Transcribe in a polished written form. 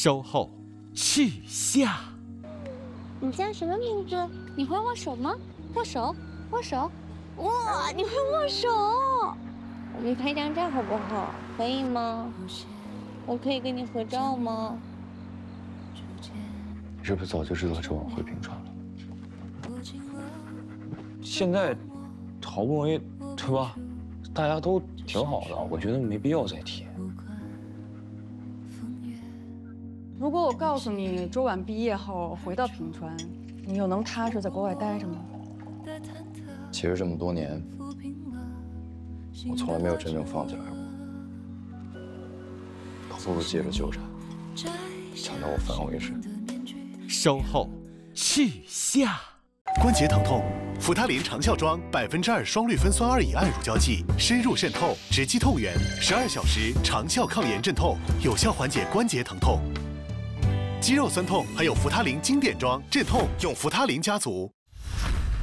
稍后去下。 你叫什么名字？你会握手吗？握手，握手。哇，你会握手！我们拍张照好不好？可以吗？我可以跟你合照吗？ 你是不是早就知道这晚会平川了？ 现在好不容易，对吧？大家都挺好的，我觉得没必要再提。 如果我告诉你周晚毕业后回到平川，你又能踏实在国外待着吗？ 其实这么多年，我从来没有真正放下来过，倒不如接着纠缠，缠到我返回时。 稍后去下。 关节疼痛，扶他林长效妆2%双氯芬酸2乙胺乳胶剂，深入渗透，直击痛源，12小时长效抗炎镇痛，有效缓解关节疼痛、肌肉酸痛，还有扶他林经典妆镇痛，用扶他林家族。